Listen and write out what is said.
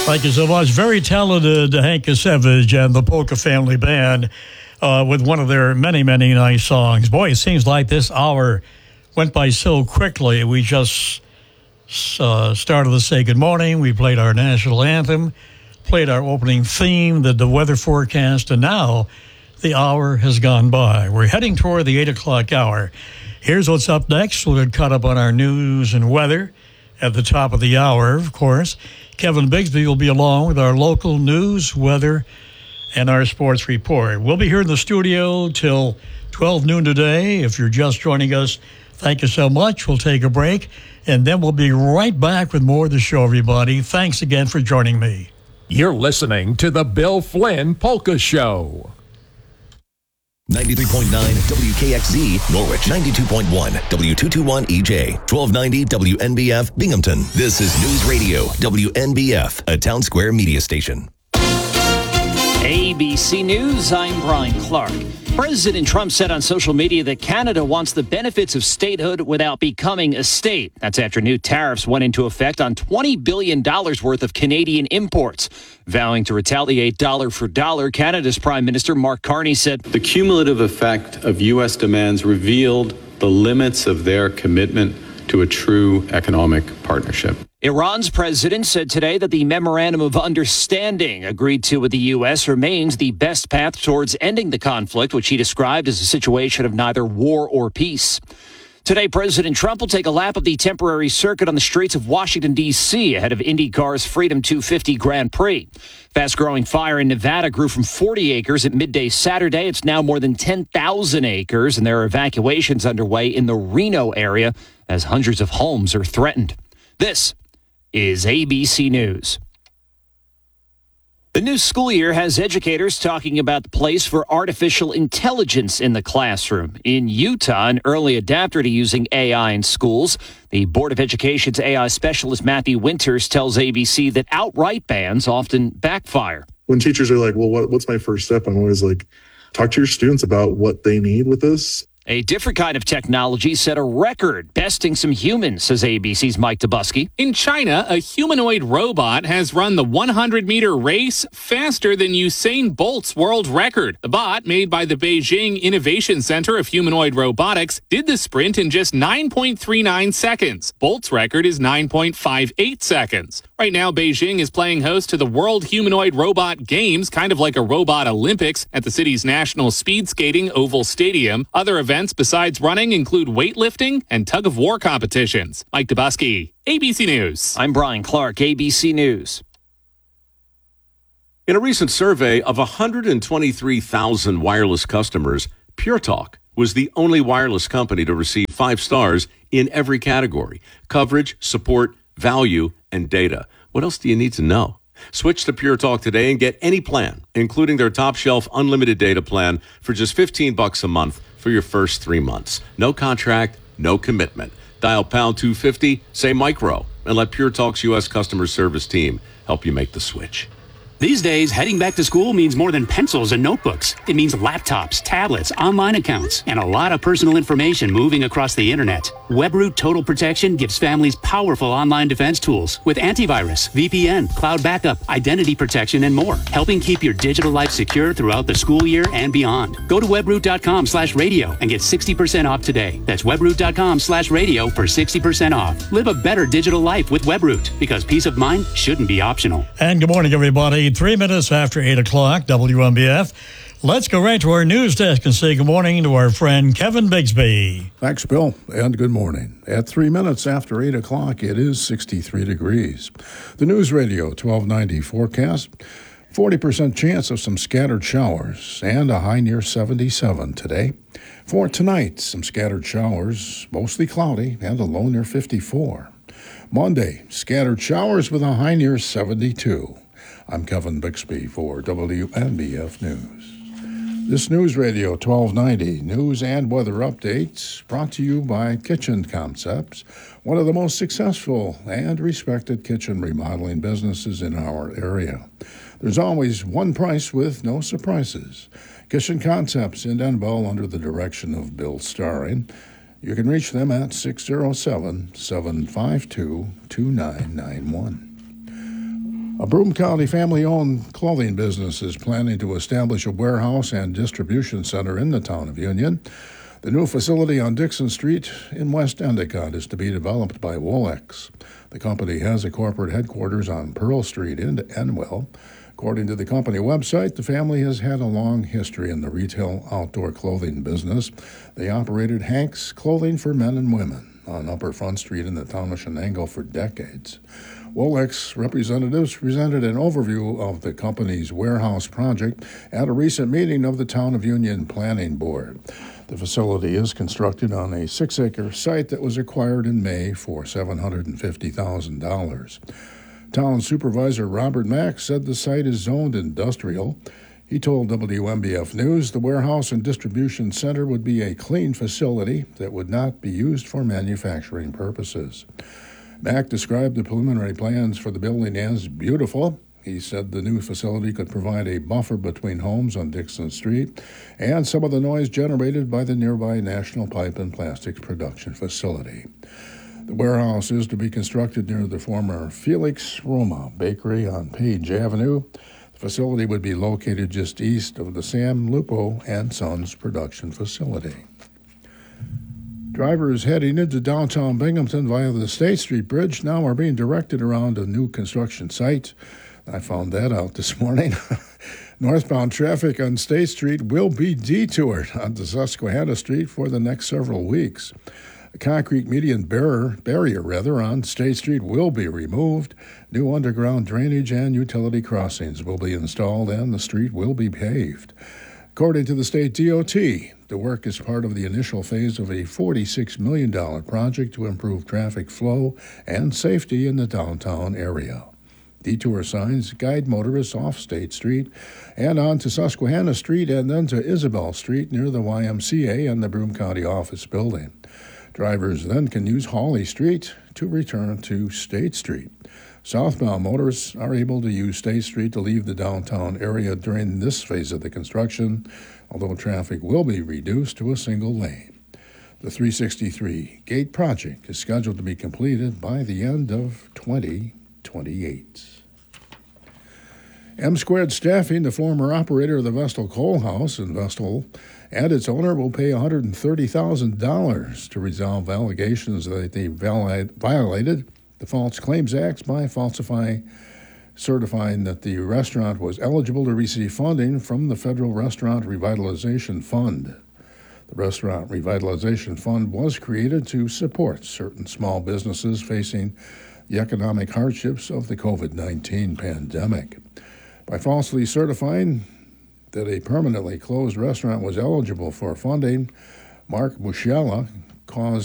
Thank you so much. Very talented Hank Savage and the Polka Family Band with one of their many, many nice songs. Boy, it seems like this hour went by so quickly. We just started to say good morning. We played our national anthem, played our opening theme, the weather forecast, and now the hour has gone by. We're heading toward the 8 o'clock hour. Here's what's up next. We'll get caught up on our news and weather at the top of the hour, of course. Kevin Bigsby will be along with our local news, weather, and our sports report. We'll be here in the studio till 12 noon today. If you're just joining us, thank you so much. We'll take a break, and then we'll be right back with more of the show, everybody. Thanks again for joining me. You're listening to the Bill Flynn Polka Show. 93.9 WKXZ, Norwich. 92.1 W221 EJ. 1290 WNBF, Binghamton. This is News Radio, WNBF, a Town Square media station. ABC News, I'm Brian Clark. President Trump said on social media that Canada wants the benefits of statehood without becoming a state. That's after new tariffs went into effect on $20 billion worth of Canadian imports. Vowing to retaliate dollar for dollar, Canada's Prime Minister Mark Carney said, "The cumulative effect of U.S. demands revealed the limits of their commitment to a true economic partnership." Iran's president said today that the memorandum of understanding agreed to with the U.S. remains the best path towards ending the conflict, which he described as a situation of neither war or peace. Today, President Trump will take a lap of the temporary circuit on the streets of Washington, D.C. ahead of IndyCar's Freedom 250 Grand Prix. Fast-growing fire in Nevada grew from 40 acres at midday Saturday. It's now more than 10,000 acres, and there are evacuations underway in the Reno area as hundreds of homes are threatened. This is ABC News. The new school year has educators talking about the place for artificial intelligence in the classroom. In Utah, an early adapter to using AI in schools. The Board of Education's AI specialist Matthew Winters tells ABC that outright bans often backfire. When teachers are like, well, what's my first step? I'm always like, talk to your students about what they need with this. A different kind of technology set a record, besting some humans, says ABC's Mike Dubusky. In China, a humanoid robot has run the 100-meter race faster than Usain Bolt's world record. The bot, made by the Beijing Innovation Center of Humanoid Robotics, did the sprint in just 9.39 seconds. Bolt's record is 9.58 seconds. Right now, Beijing is playing host to the World Humanoid Robot Games, kind of like a robot Olympics, at the city's National Speed Skating Oval Stadium. Other events besides running include weightlifting and tug-of-war competitions. Mike Dubusky, ABC News. I'm Brian Clark, ABC News. In a recent survey of 123,000 wireless customers, Pure Talk was the only wireless company to receive 5 stars in every category: coverage, support, value, and data. What else do you need to know? Switch to Pure Talk today and get any plan, including their top shelf unlimited data plan, for just $15 a month for your first 3 months. No contract, no commitment. Dial pound 250, say micro, and let Pure Talk's U.S. customer service team help you make the switch. These days, heading back to school means more than pencils and notebooks. It means laptops, tablets, online accounts, and a lot of personal information moving across the internet. WebRoot Total Protection gives families powerful online defense tools with antivirus, VPN, cloud backup, identity protection, and more, helping keep your digital life secure throughout the school year and beyond. Go to webroot.com/radio and get 60% off today. That's webroot.com/radio for 60% off. Live a better digital life with WebRoot, because peace of mind shouldn't be optional. And good morning, everybody. 3 minutes after 8 o'clock, WNBF. Let's go right to our news desk and say good morning to our friend Kevin Bigsby. Thanks, Bill, and good morning. At 3 minutes after 8 o'clock, it is 63 degrees. The News Radio 1290 forecast, 40% chance of some scattered showers and a high near 77 today. For tonight, some scattered showers, mostly cloudy, and a low near 54. Monday, scattered showers with a high near 72. I'm Kevin Bixby for WNBF News. This News Radio 1290 news and weather updates brought to you by Kitchen Concepts, one of the most successful and respected kitchen remodeling businesses in our area. There's always one price with no surprises. Kitchen Concepts in Denville under the direction of Bill Starring. You can reach them at 607-752-2991. A Broome County family-owned clothing business is planning to establish a warehouse and distribution center in the town of Union. The new facility on Dixon Street in West Endicott is to be developed by Wolex. The company has a corporate headquarters on Pearl Street in Enwell. According to the company website, the family has had a long history in the retail outdoor clothing business. They operated Hank's Clothing for Men and Women on Upper Front Street in the town of Shenango for decades. Wolex representatives presented an overview of the company's warehouse project at a recent meeting of the Town of Union Planning Board. The facility is constructed on a 6-acre site that was acquired in May for $750,000. Town Supervisor Robert Mack said the site is zoned industrial. He told WMBF News the warehouse and distribution center would be a clean facility that would not be used for manufacturing purposes. Mack described the preliminary plans for the building as beautiful. He said the new facility could provide a buffer between homes on Dixon Street and some of the noise generated by the nearby National Pipe and Plastics production facility. The warehouse is to be constructed near the former Felix Roma Bakery on Page Avenue. The facility would be located just east of the Sam Lupo and Sons production facility. Drivers heading into downtown Binghamton via the State Street Bridge now are being directed around a new construction site. I found that out this morning. Northbound traffic on State Street will be detoured onto Susquehanna Street for the next several weeks. A concrete median barrier on State Street will be removed. New underground drainage and utility crossings will be installed, and the street will be paved. According to the state DOT, the work is part of the initial phase of a $46 million project to improve traffic flow and safety in the downtown area. Detour signs guide motorists off State Street and on to Susquehanna Street and then to Isabel Street near the YMCA and the Broome County Office Building. Drivers then can use Hawley Street to return to State Street. Southbound motorists are able to use State Street to leave the downtown area during this phase of the construction, although traffic will be reduced to a single lane. The 363 Gate project is scheduled to be completed by the end of 2028. M Squared Staffing, the former operator of the Vestal Coal House in Vestal, and its owner will pay $130,000 to resolve allegations that they violated the False Claims Act by certifying that the restaurant was eligible to receive funding from the Federal Restaurant Revitalization Fund. The Restaurant Revitalization Fund was created to support certain small businesses facing the economic hardships of the COVID-19 pandemic. By falsely certifying that a permanently closed restaurant was eligible for funding, Mark Bushella caused